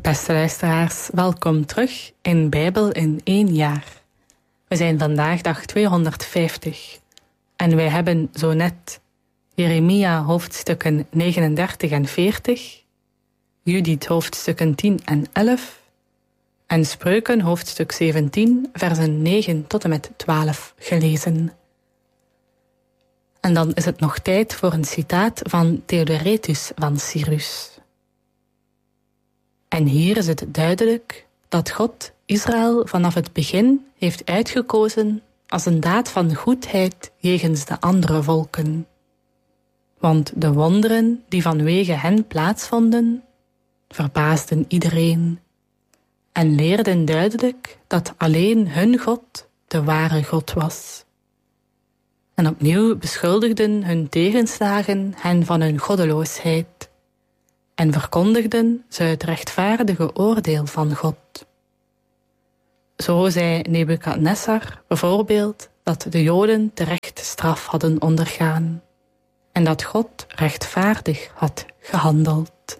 Beste luisteraars, welkom terug in Bijbel in 1 jaar. We zijn vandaag dag 250 en wij hebben zo net Jeremia hoofdstukken 39 en 40, Judith hoofdstukken 10 en 11 en Spreuken hoofdstuk 17, versen 9 tot en met 12 gelezen. En dan is het nog tijd voor een citaat van Theodoretus van Cyrus. En hier is het duidelijk dat God Israël vanaf het begin heeft uitgekozen als een daad van goedheid jegens de andere volken. Want de wonderen die vanwege hen plaatsvonden, verbaasden iedereen en leerden duidelijk dat alleen hun God de ware God was. En opnieuw beschuldigden hun tegenslagen hen van hun goddeloosheid en verkondigden ze het rechtvaardige oordeel van God. Zo zei Nebukadnessar bijvoorbeeld dat de Joden terecht straf hadden ondergaan en dat God rechtvaardig had gehandeld.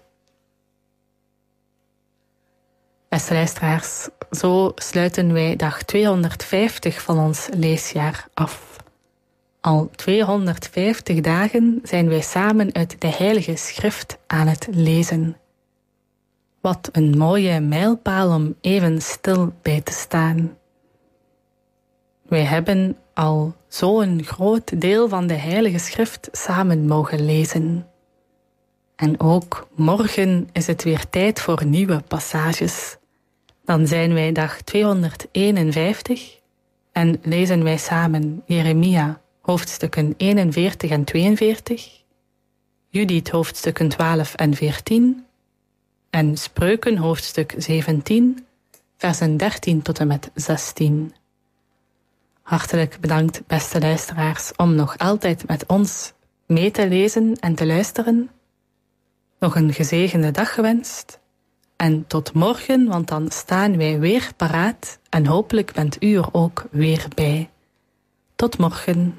Beste luisteraars, zo sluiten wij dag 250 van ons leesjaar af. Al 250 dagen zijn wij samen uit de Heilige Schrift aan het lezen. Wat een mooie mijlpaal om even stil bij te staan. Wij hebben al zo'n groot deel van de Heilige Schrift samen mogen lezen. En ook morgen is het weer tijd voor nieuwe passages. Dan zijn wij dag 251 en lezen wij samen Jeremia hoofdstukken 41 en 42, Judith hoofdstukken 12 en 14 en Spreuken hoofdstuk 17, versen 13 tot en met 16. Hartelijk bedankt, beste luisteraars, om nog altijd met ons mee te lezen en te luisteren. Nog een gezegende dag gewenst. En tot morgen, want dan staan wij weer paraat en hopelijk bent u er ook weer bij. Tot morgen.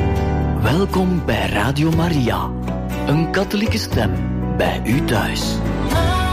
Welkom bij Radio Maria, een katholieke stem bij u thuis.